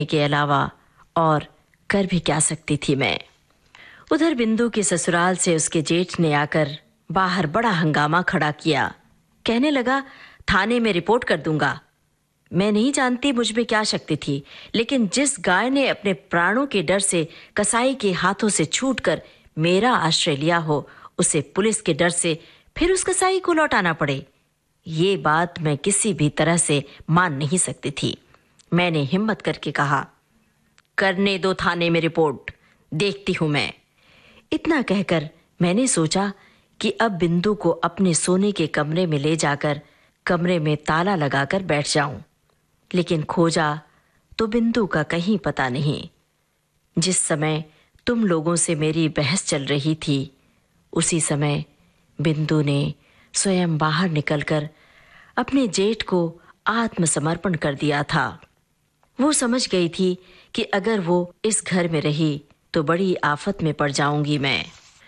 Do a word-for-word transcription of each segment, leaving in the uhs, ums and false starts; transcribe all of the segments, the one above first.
के अलावा और कर भी क्या सकती थी मैं। उधर बिंदु के ससुराल से उसके जेठ ने आकर बाहर बड़ा हंगामा खड़ा किया। कहने लगा, थाने में रिपोर्ट कर दूंगा। मैं नहीं जानती मुझ में क्या शक्ति थी, लेकिन जिस गाय ने अपने प्राणों के डर से कसाई के हाथों से छूटकर मेरा आश्रय लिया हो, उसे पुलिस के डर से फिर उस कसाई को लौटाना पड़े, ये बात मैं किसी भी तरह से मान नहीं सकती थी। मैंने हिम्मत करके कहा, करने दो थाने में रिपोर्ट, देखती हूं मैं। इतना कहकर मैंने सोचा कि अब बिंदु को अपने सोने के कमरे में ले जाकर कमरे में ताला लगाकर बैठ जाऊं। लेकिन खोजा तो बिंदु का कहीं पता नहीं। जिस समय तुम लोगों से मेरी बहस चल रही थी, उसी समय बिंदु ने स्वयं बाहर निकलकर अपने जेठ को आत्मसमर्पण कर दिया था। वो समझ गई थी कि अगर वो इस घर में रही तो बड़ी आफत में पड़ जाऊंगी मैं।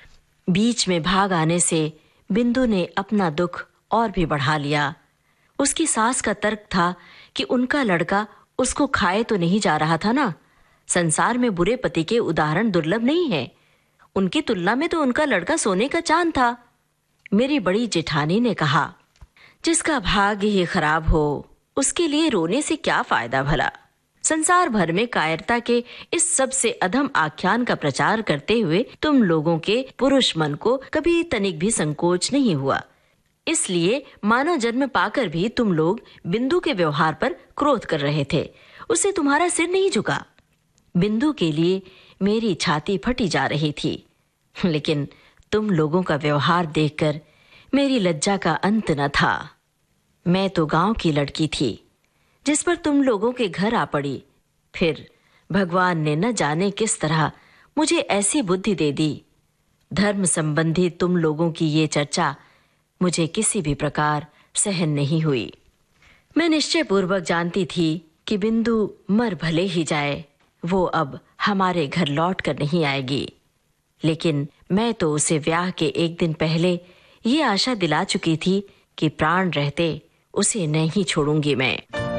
बीच में भाग आने से बिंदु ने अपना दुख और भी बढ़ा लिया। उसकी सास का तर्क था कि उनका लड़का उसको खाए तो नहीं जा रहा था ना। संसार में बुरे पति के उदाहरण दुर्लभ नहीं है। उनकी तुलना में तो उनका लड़का सोने का चांद था। मेरी बड़ी जेठानी ने कहा, जिसका भाग्य ही खराब हो उसके लिए रोने से क्या फायदा भला। संसार भर में कायरता के इस सबसे अधम आख्यान का प्रचार करते हुए तुम लोगों के पुरुष मन को कभी तनिक भी संकोच नहीं हुआ। इसलिए मानव जन्म पाकर भी तुम लोग बिंदु के व्यवहार पर क्रोध कर रहे थे। उसे तुम्हारा सिर नहीं झुका। बिंदु के लिए मेरी छाती फटी जा रही थी, लेकिन तुम लोगों का व्यवहार देखकर मेरी लज्जा का अंत न था। मैं तो गांव की लड़की थी जिस पर तुम लोगों के घर आ पड़ी। फिर भगवान ने न जाने किस तरह मुझे ऐसी बुद्धि दे दी। धर्म संबंधी तुम लोगों की ये चर्चा मुझे किसी भी प्रकार सहन नहीं हुई। मैं निश्चय पूर्वक जानती थी कि बिंदु मर भले ही जाए, वो अब हमारे घर लौट कर नहीं आएगी। लेकिन मैं तो उसे ब्याह के एक दिन पहले ये आशा दिला चुकी थी कि प्राण रहते उसे नहीं छोड़ूंगी मैं।